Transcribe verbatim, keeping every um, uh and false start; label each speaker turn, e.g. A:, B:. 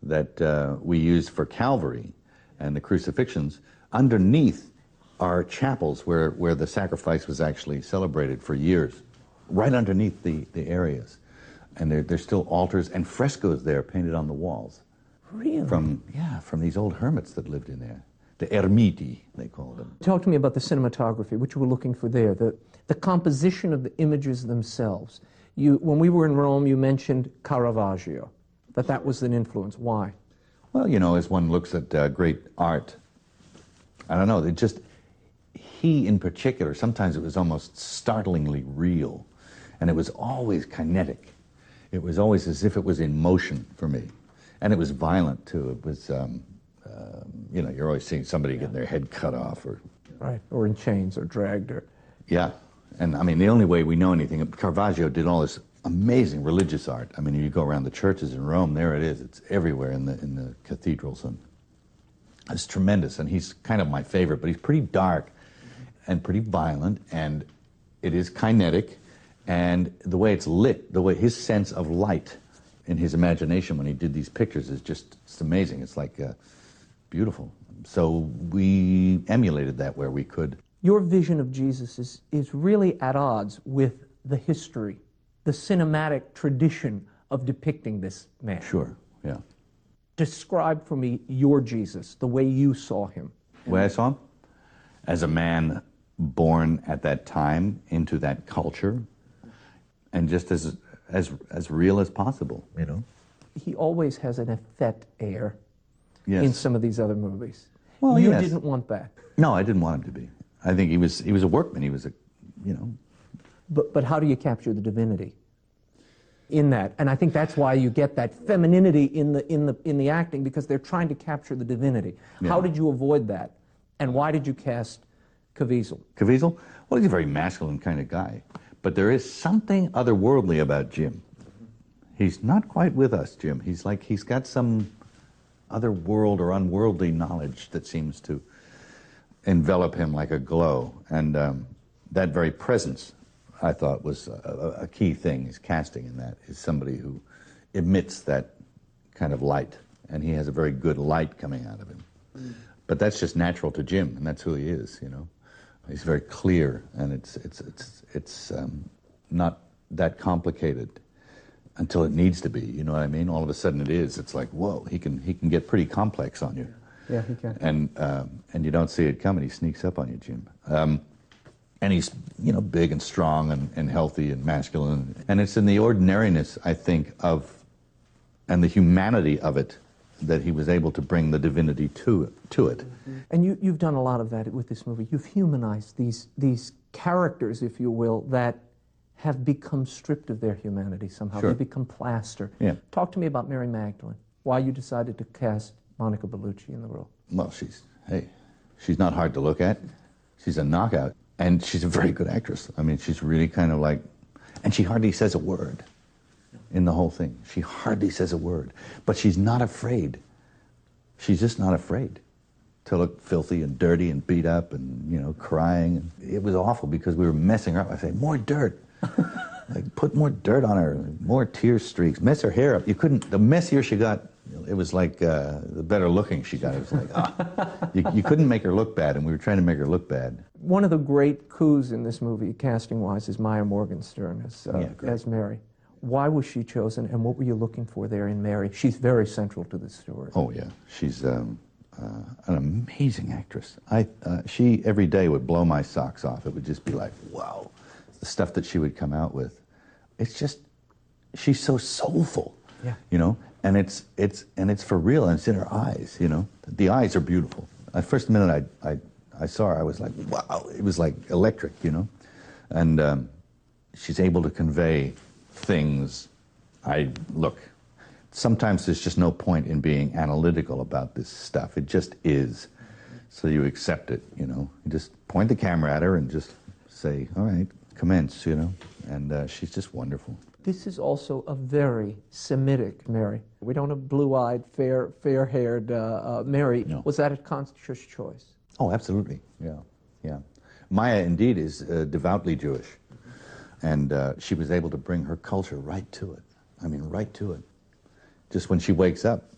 A: that uh, we use for Calvary and the crucifixions, underneath are chapels where, where the sacrifice was actually celebrated for years, right underneath the, the areas. And there, there's still altars and frescoes there painted on the walls.
B: Really?
A: From, yeah, from these old hermits that lived in there. The ermiti, they called them.
B: Talk to me about the cinematography, what you were looking for there, the, the composition of the images themselves. You, when we were in Rome, you mentioned Caravaggio, that that was an influence. Why?
A: Well, you know, as one looks at uh, great art, I don't know, it just, he in particular, sometimes it was almost startlingly real, and it was always kinetic. It was always as if it was in motion for me. And it was violent, too. It was, um, uh, you know, you're always seeing somebody yeah. getting their head cut off. Or,
B: right, or in chains or dragged. Or...
A: Yeah, and I mean, the only way we know anything, Caravaggio did all this amazing religious art. I mean, you go around the churches in Rome, there it is. It's everywhere in the, in the cathedrals. And it's tremendous, and he's kind of my favorite, but he's pretty dark and pretty violent, and it is kinetic, and the way it's lit, the way his sense of light in his imagination when he did these pictures is just, it's amazing. It's like uh, beautiful. So we emulated that where we could.
B: Your vision of Jesus is, is really at odds with the history, the cinematic tradition of depicting this man.
A: Sure, yeah.
B: Describe for me your Jesus, the way you saw him.
A: The way I saw him? As a man born at that time into that culture, and just as as as real as possible, you know.
B: He always has an effete air
A: yes.
B: in some of these other movies.
A: Well,
B: you
A: yes.
B: didn't want that.
A: No, I didn't want him to be. I think he was he was a workman. He was a, you know.
B: But but how do you capture the divinity in that? And I think that's why you get that femininity in the in the in the acting, because they're trying to capture the divinity. Yeah. How did you avoid that? And why did you cast Caviezel?
A: Caviezel? Well, he's a very masculine kind of guy. But there is something otherworldly about Jim. He's not quite with us, Jim. He's like, he's got some other world or unworldly knowledge that seems to envelop him like a glow. And um, that very presence, I thought, was a, a key thing. His casting in that is somebody who emits that kind of light. And he has a very good light coming out of him. Mm. But that's just natural to Jim, and that's who he is, you know. He's very clear, and it's it's it's it's um, not that complicated until it needs to be. You know what I mean? All of a sudden, it is. It's like, whoa! He can he can get pretty complex on you.
B: Yeah, he can.
A: And um, and you don't see it coming. He sneaks up on you, Jim. Um, and he's you know big and strong and, and healthy and masculine. And it's in the ordinariness, I think, of and the humanity of it that he was able to bring the divinity to it. To it.
B: Mm-hmm. And you, you've done a lot of that with this movie. You've humanized these, these characters, if you will, that have become stripped of their humanity somehow.
A: Sure.
B: They become plaster.
A: Yeah.
B: Talk to me about Mary Magdalene, why you decided to cast Monica Bellucci in the role.
A: Well, she's, hey, she's not hard to look at. She's a knockout. And she's a very good actress. I mean, she's really kind of like, and she hardly says a word in the whole thing. She hardly says a word, but she's not afraid. She's just not afraid to look filthy and dirty and beat up and, you know, crying. It was awful because we were messing her up. I said, more dirt. Like, put more dirt on her, more tear streaks, mess her hair up. You couldn't, the messier she got, it was like uh, the better looking she got. It was like, ah. you, you couldn't make her look bad, and we were trying to make her look bad.
B: One of the great coups in this movie, casting-wise, is Maya Morgenstern as, uh,
A: yeah,
B: as Mary. Why was she chosen, and what were you looking for there in Mary? She's very central to the story.
A: Oh, yeah. She's um, uh, an amazing actress. I, uh, she, every day, would blow my socks off. It would just be like, wow. The stuff that she would come out with. It's just, she's so soulful,
B: yeah.
A: you know? And it's, it's, and it's for real, and it's in her eyes, you know? The eyes are beautiful. The first minute I, I, I saw her, I was like, wow. It was like electric, you know? And um, she's able to convey things. I look, sometimes there's just no point in being analytical about this stuff. It just is. So you accept it, you know. You just point the camera at her and just say, all right, commence, you know. And uh, she's just wonderful.
B: This is also a very Semitic Mary. We don't have blue-eyed, fair, fair-haired uh, uh, Mary.
A: No.
B: Was that a conscious choice?
A: Oh, absolutely. Yeah, yeah. Maya indeed is uh, devoutly Jewish. And uh, she was able to bring her culture right to it. I mean, right to it. Just when she wakes up,